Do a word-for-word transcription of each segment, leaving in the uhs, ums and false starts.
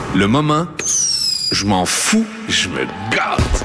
Le moment, je m'en fous, je me gâte.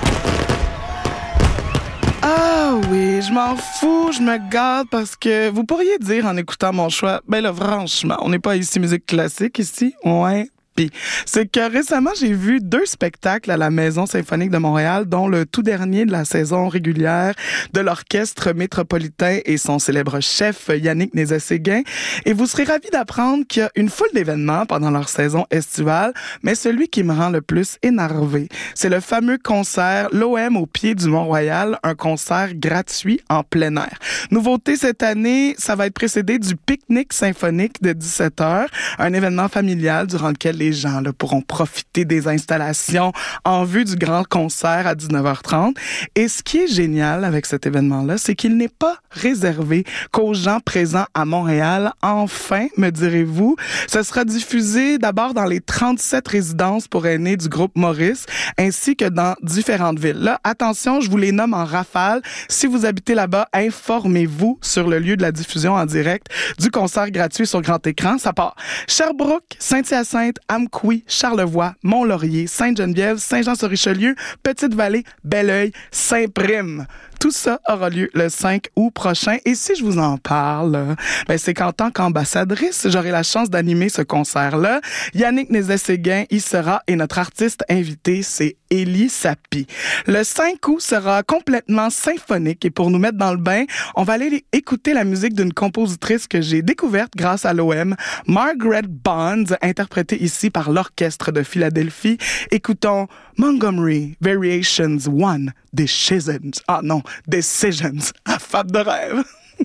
Ah oui, je m'en fous, je me gâte parce que vous pourriez dire en écoutant mon choix, ben là, franchement, on n'est pas ici musique classique ici, ouais. Puis, c'est que récemment, j'ai vu deux spectacles à la Maison symphonique de Montréal, dont le tout dernier de la saison régulière de l'Orchestre métropolitain et son célèbre chef, Yannick Nézet-Séguin. Et vous serez ravis d'apprendre qu'il y a une foule d'événements pendant leur saison estivale, mais celui qui me rend le plus énervé, c'est le fameux concert L'O M au pied du Mont-Royal, un concert gratuit en plein air. Nouveauté cette année, ça va être précédé du pique-nique symphonique de dix-sept heures, un événement familial durant lequel les gens là, pourront profiter des installations en vue du grand concert à dix-neuf heures trente. Et ce qui est génial avec cet événement-là, c'est qu'il n'est pas réservé qu'aux gens présents à Montréal. Enfin, me direz-vous, ce sera diffusé d'abord dans les trente-sept résidences pour aînés du groupe Maurice, ainsi que dans différentes villes. Là, attention, je vous les nomme en rafale. Si vous habitez là-bas, informez-vous sur le lieu de la diffusion en direct du concert gratuit sur grand écran. Ça part Sherbrooke, Saint-Hyacinthe, Amqui, Charlevoix, Mont-Laurier, Sainte-Geneviève, Saint-Jean-sur-Richelieu, Petite-Vallée, Belleuil, Saint-Prime. Tout ça aura lieu le cinq août prochain. Et si je vous en parle, ben c'est qu'en tant qu'ambassadrice, j'aurai la chance d'animer ce concert-là. Yannick Nézet-Séguin y sera et notre artiste invité, c'est Élie Sapi. Le cinq août sera complètement symphonique et pour nous mettre dans le bain, on va aller écouter la musique d'une compositrice que j'ai découverte grâce à l'O M, Margaret Bond, interprétée ici par l'Orchestre de Philadelphie. Écoutons Montgomery Variations one, Decisions. Ah non, Decisions, à Fab de rêve.